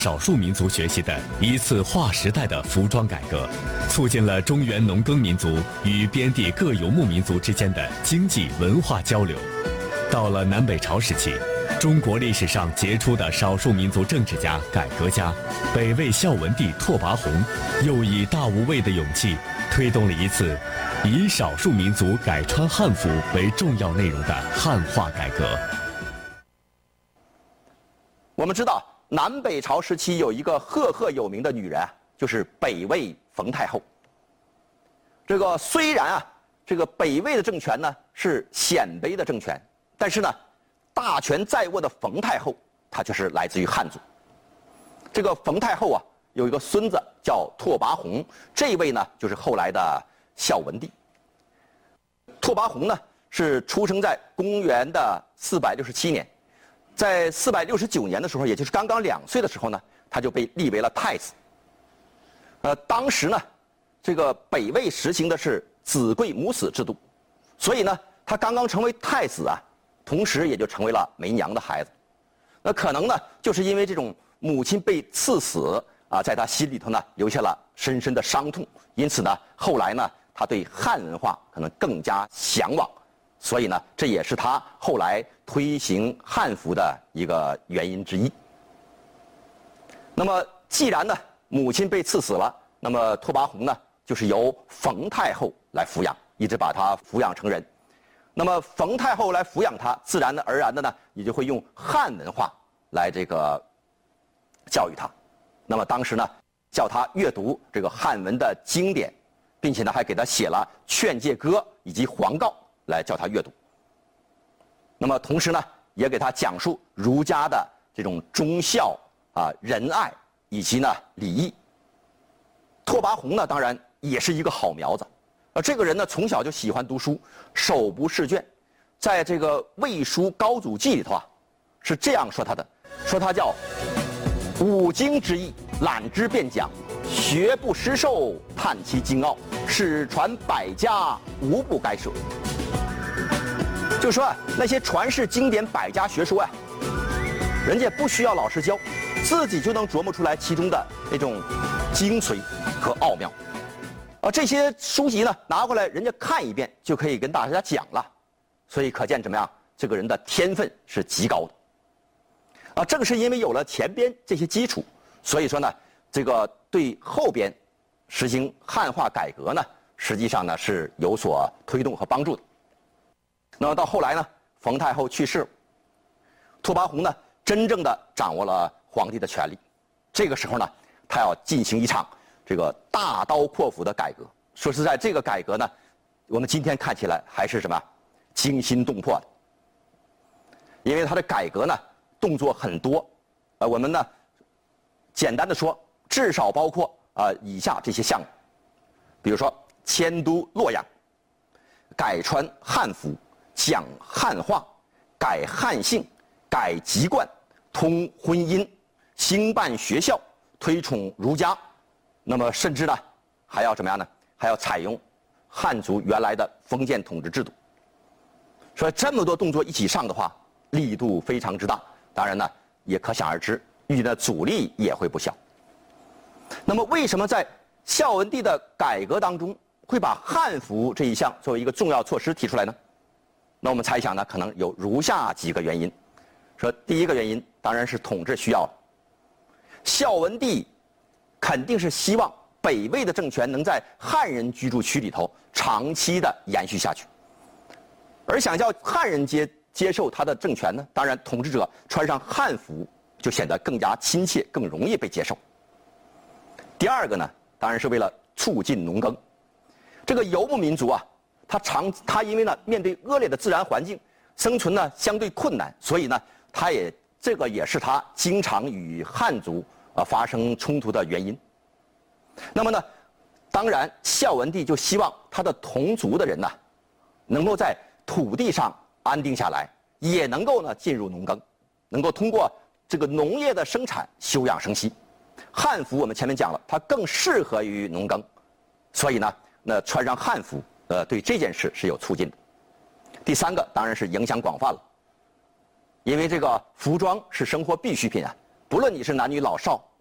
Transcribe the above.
少数民族学习的一次划时代的服装改革，促进了中原农耕民族与边地各游牧民族之间的经济文化交流。到了南北朝时期，中国历史上杰出的少数民族政治家、改革家北魏孝文帝拓跋宏，又以大无畏的勇气，推动了一次以少数民族改穿汉服为重要内容的汉化改革。 我们知道，南北朝时期有一个赫赫有名的女人，就是北魏冯太后。这个虽然这个北魏的政权呢是鲜卑的政权，但是呢，大权在握的冯太后，她却是来自于汉族。这个冯太后有一个孙子叫拓跋宏，这位呢就是后来的孝文帝。拓跋宏呢是出生在公元的467年。在469年的时候，也就是刚刚2岁的时候呢，他就被立为了太子。当时呢，这个北魏实行的是子贵母死制度，所以呢，他刚刚成为太子同时也就成为了没娘的孩子。那可能呢，就是因为这种母亲被赐死在他心里头呢留下了深深的伤痛，因此呢，后来呢，他对汉文化可能更加向往。所以呢，这也是他后来推行汉服的一个原因之一。那么，既然呢母亲被赐死了，那么拓跋宏呢就是由冯太后来抚养，一直把他抚养成人。那么冯太后来抚养他，自然而然的呢，也就会用汉文化来这个教育他。那么当时呢，叫他阅读这个汉文的经典，并且呢还给他写了劝诫歌以及黄诰。来教他阅读，那么同时呢，也给他讲述儒家的这种忠孝仁爱以及呢礼义。拓跋宏呢，当然也是一个好苗子，这个人呢从小就喜欢读书，手不释卷，在这个《魏书高祖记》里头是这样说他的，说他叫五经之义，览之遍讲，学不失授，探其精奥，史传百家，无不该舍。就说那些传世经典百家学说人家不需要老师教，自己就能琢磨出来其中的那种精髓和奥妙。这些书籍呢拿过来，人家看一遍就可以跟大家讲了，所以可见怎么样，这个人的天分是极高的。正是因为有了前边这些基础，所以说呢，这个对后边实行汉化改革呢，实际上呢是有所推动和帮助的。那么到后来呢，冯太后去世，拓跋宏呢真正的掌握了皇帝的权力。这个时候呢，他要进行一场这个大刀阔斧的改革。说实在，这个改革呢，我们今天看起来还是什么惊心动魄的，因为他的改革呢动作很多。我们呢简单的说，至少包括以下这些项目，比如说迁都洛阳，改穿汉服，讲汉话，改汉姓，改籍贯，通婚姻，兴办学校，推崇儒家。那么甚至呢还要怎么样呢？还要采用汉族原来的封建统治制度。所以这么多动作一起上的话，力度非常之大，当然呢也可想而知，遇见的阻力也会不小。那么为什么在孝文帝的改革当中会把汉服这一项作为一个重要措施提出来呢？那我们猜想呢，可能有如下几个原因。说第一个原因当然是统治需要。孝文帝肯定是希望北魏的政权能在汉人居住区里头长期的延续下去，而想叫汉人接受他的政权呢，当然统治者穿上汉服就显得更加亲切，更容易被接受。第二个呢，当然是为了促进农耕。这个游牧民族他因为呢面对恶劣的自然环境，生存呢相对困难，所以呢这个也是他经常与汉族发生冲突的原因。那么呢，当然孝文帝就希望他的同族的人呢，能够在土地上安定下来，也能够呢进入农耕，能够通过这个农业的生产休养生息。汉服我们前面讲了，它更适合于农耕，所以呢，穿上汉服，对这件事是有促进的。第三个当然是影响广泛了，因为这个服装是生活必需品不论你是男女老少，